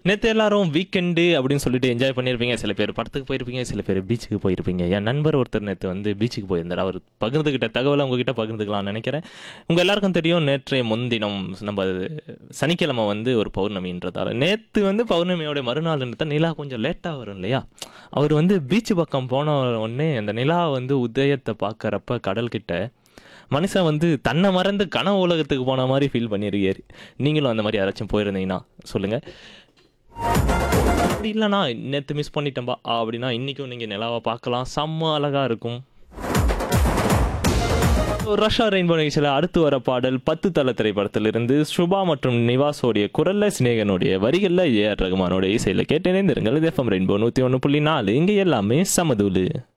நேற்று எல்லாரும் வீக்கெண்டு அப்படின்னு சொல்லிட்டு என்ஜாய் பண்ணியிருப்பீங்க. சில பேர் படத்துக்கு போயிருப்பீங்க, சில பேர் பீச்சுக்கு போயிருப்பீங்க. என் நண்பர் ஒருத்தர் நேற்று வந்து பீச்சுக்கு போயிருந்தார். அவர் பகிர்ந்துக்கிட்ட தகவலை உங்ககிட்ட பகிர்ந்துக்கலாம்னு நினைக்கிறேன். உங்கள் எல்லாருக்கும் தெரியும், நேற்றைய முன்தினம் நம்ம சனிக்கிழமை வந்து ஒரு பௌர்ணமின்றதால நேற்று வந்து பௌர்ணமியோட மறுநாள்ன்றத நிலா கொஞ்சம் லேட்டாக வரும் இல்லையா. அவர் வந்து பீச்சு பக்கம் போன உடனே அந்த நிலா வந்து உதயத்தை பார்க்குறப்ப கடல்கிட்ட மனுஷன் வந்து தன்னை மறந்து கனவு உலகத்துக்கு போன மாதிரி ஃபீல் பண்ணியிருக்காரு. நீங்களும் அந்த மாதிரி யாராச்சும் போயிருந்தீங்கன்னா சொல்லுங்கள். அப்படி இல்லைண்ணா நேற்று மிஸ் பண்ணிட்டேன்பா அப்படின்னா இன்றைக்கும் நீங்கள் நிலாவை பார்க்கலாம், செம்ம அழகாக இருக்கும். ரஷ்யா ரெயின்போ நிகழ்ச்சியில் அடுத்து வர பாடல் 10 தல திரைப்படத்திலிருந்து சுபா மற்றும் நிவாஸோடைய குரல்ல, சிநேகனுடைய வரிகளில், ஏஆர் ரகுமானோட இசையில் கேட்டு இணைந்திருங்கள். இது எஃப்எம் ரெயின்போ 101.4. இங்கே எல்லாமே சமதூளு.